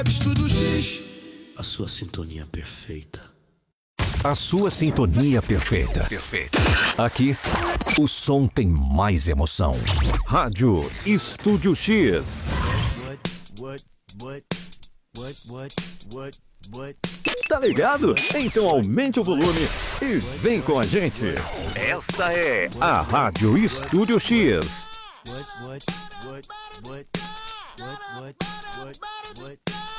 Estúdio X, a sua sintonia perfeita. A sua sintonia perfeita. Aqui, o som tem mais emoção. Rádio Estúdio X. Tá ligado? Então aumente o volume e vem com a gente. Esta é a Rádio Estúdio X.